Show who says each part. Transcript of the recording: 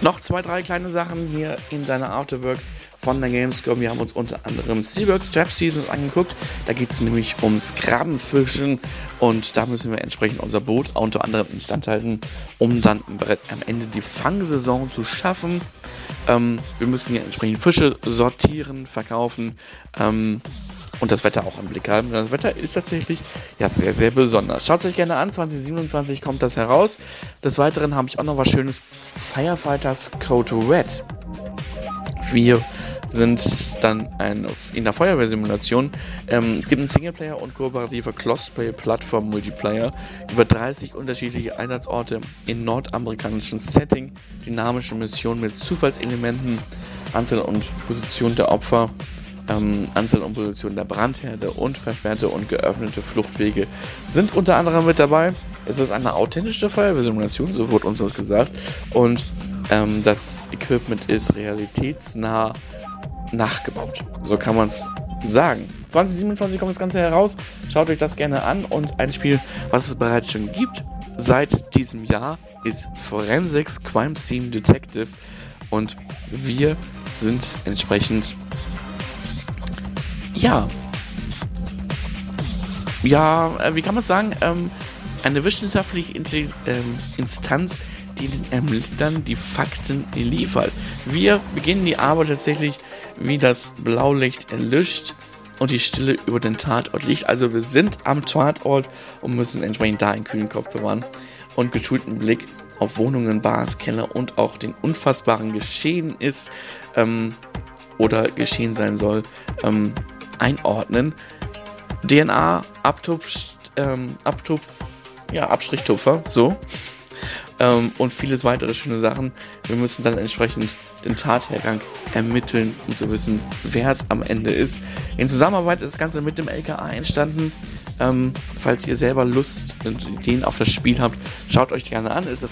Speaker 1: Noch 2, 3 kleine Sachen hier in deiner Afterwork von der Gamescom. Wir haben uns unter anderem SeaWorks Trap Seasons angeguckt. Da geht es nämlich ums Krabbenfischen und da müssen wir entsprechend unser Boot unter anderem instand halten, um dann am Ende die Fangsaison zu schaffen. Wir müssen hier entsprechend Fische sortieren, verkaufen und das Wetter auch im Blick haben. Das Wetter ist tatsächlich sehr, sehr besonders. Schaut es euch gerne an, 2027 kommt das heraus. Des Weiteren habe ich auch noch was Schönes. Firefighters Code Red. Wir sind dann in der Feuerwehrsimulation. Es gibt einen Singleplayer und kooperativer Crossplay-Plattform-Multiplayer über 30 unterschiedliche Einsatzorte in nordamerikanischen Setting, dynamische Missionen mit Zufallselementen, Anzahl und Position der Opfer, Anzahl und Position der Brandherde und versperrte und geöffnete Fluchtwege sind unter anderem mit dabei. Es ist eine authentische Feuerwehrsimulation, so wurde uns das gesagt, und das Equipment ist realitätsnah nachgebaut. So kann man es sagen. 2027 kommt das Ganze heraus. Schaut euch das gerne an. Und ein Spiel, was es bereits schon gibt seit diesem Jahr, ist Forensics Crime Scene Detective. Und wir sind entsprechend wie kann man es sagen, eine wissenschaftliche Instanz, die den Ermittlern die Fakten liefert. Wir beginnen die Arbeit tatsächlich, wie das Blaulicht erlischt und die Stille über den Tatort liegt. Also wir sind am Tatort und müssen entsprechend da einen kühlen Kopf bewahren und geschulten Blick auf Wohnungen, Bars, Keller und auch den unfassbaren Geschehen ist oder geschehen sein soll, einordnen. DNA, Abstrichtupfer, so. Und vieles weitere schöne Sachen. Wir müssen dann entsprechend den Tathergang ermitteln, um zu wissen, wer es am Ende ist. In Zusammenarbeit ist das Ganze mit dem LKA entstanden. Falls ihr selber Lust und Ideen auf das Spiel habt, schaut euch gerne an. Es ist